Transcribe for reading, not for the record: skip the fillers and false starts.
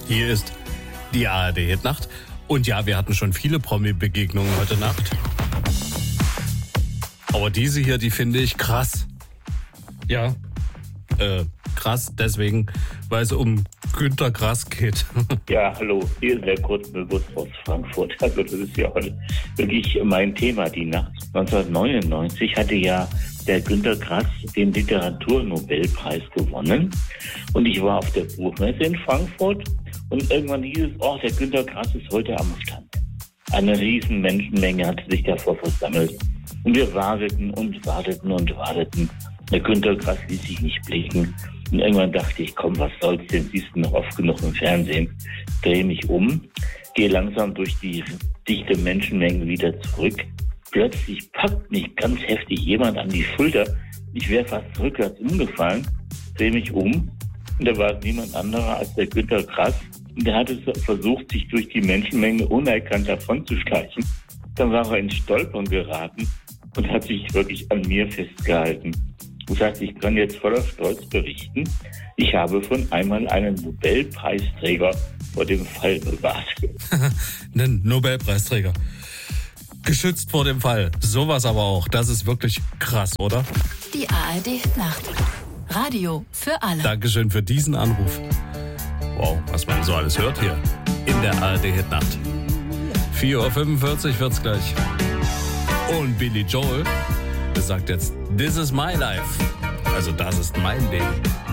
Hier ist die ARD-Hitnacht. Und ja, wir hatten schon viele Promi-Begegnungen heute Nacht. Aber diese hier, die finde ich krass. Ja, krass deswegen, weil es um Günter Grass geht. Ja, hallo, hier ist der Kurzbewusst aus Frankfurt. Also das ist ja heute wirklich mein Thema, die Nacht. 1999 hatte ja der Günter Grass den Literaturnobelpreis gewonnen. Und ich war auf der Buchmesse in Frankfurt und irgendwann hieß es, oh, der Günter Grass ist heute am Stand. Eine riesen Menschenmenge hatte sich davor versammelt. Und wir warteten und warteten und warteten. Der Günter Grass ließ sich nicht blicken. Und irgendwann dachte ich, komm, was soll's denn, siehst du noch oft genug im Fernsehen. Drehe mich um, gehe langsam durch die dichte Menschenmenge wieder zurück. Plötzlich packt mich ganz heftig jemand an die Schulter. Ich wäre fast rückwärts umgefallen, drehe mich um. Und da war niemand anderer als der Günter Grass. Und der hatte versucht, sich durch die Menschenmenge unerkannt davonzuschleichen. Dann war er ins Stolpern geraten und hat sich wirklich an mir festgehalten. Das heißt, ich kann jetzt voller Stolz berichten, ich habe von einmal einen Nobelpreisträger vor dem Fall bewahrt. Einen Nobelpreisträger. Geschützt vor dem Fall. Sowas aber auch. Das ist wirklich krass, oder? Die ARD-Nacht. Radio für alle. Dankeschön für diesen Anruf. Wow, was man so alles hört hier in der ARD-Nacht. 4:45 Uhr wird's gleich. Und Billy Joel sagt jetzt, This is my life. Also das ist mein Leben.